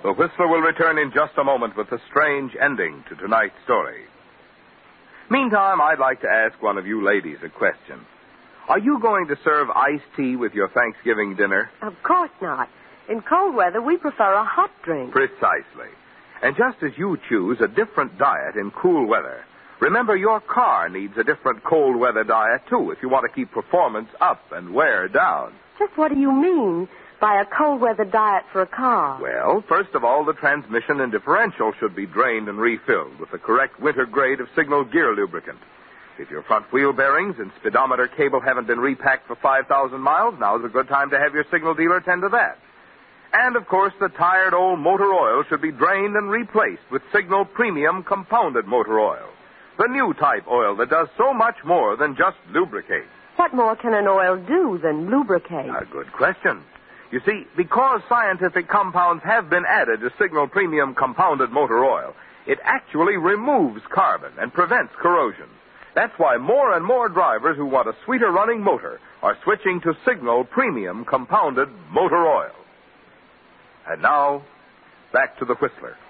The Whistler will return in just a moment with the strange ending to tonight's story. Meantime, I'd like to ask one of you ladies a question. Are you going to serve iced tea with your Thanksgiving dinner? Of course not. In cold weather, we prefer a hot drink. Precisely. And just as you choose a different diet in cool weather, remember your car needs a different cold weather diet, too, if you want to keep performance up and wear down. Just what do you mean by a cold weather diet for a car? Well, first of all, the transmission and differential should be drained and refilled with the correct winter grade of Signal gear lubricant. If your front wheel bearings and speedometer cable haven't been repacked for 5,000 miles, now's a good time to have your Signal dealer tend to that. And, of course, the tired old motor oil should be drained and replaced with Signal Premium Compounded Motor Oil, the new type oil that does so much more than just lubricate. What more can an oil do than lubricate? A good question. You see, because scientific compounds have been added to Signal Premium Compounded Motor Oil, it actually removes carbon and prevents corrosion. That's why more and more drivers who want a sweeter running motor are switching to Signal Premium Compounded Motor Oil. And now, back to the Whistler.